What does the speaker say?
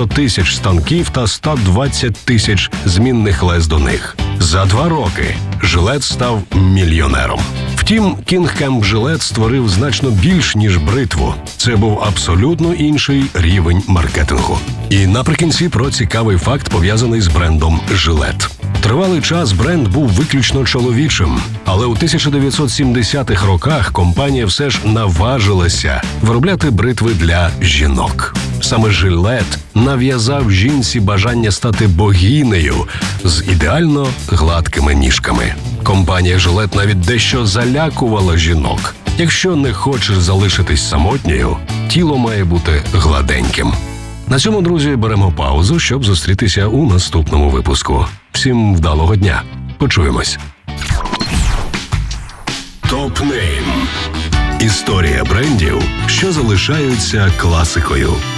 90 тисяч станків та 120 тисяч змінних лез до них. За 2 роки Жилет став мільйонером. Втім, Кінгхем Жилет створив значно більш, ніж бритву. Це був абсолютно інший рівень маркетингу. І наприкінці про цікавий факт, пов'язаний з брендом Жилет. Тривалий час бренд був виключно чоловічим, але у 1970-х роках компанія все ж наважилася виробляти бритви для жінок. Саме Жилет нав'язав жінці бажання стати богинею з ідеально гладкими ніжками. Компанія Жилет навіть дещо залякувала жінок. Якщо не хочеш залишитись самотньою, тіло має бути гладеньким. На цьому, друзі, беремо паузу, щоб зустрітися у наступному випуску. Всім вдалого дня. Почуємось. Топ-нейм. Історія брендів, що залишаються класикою.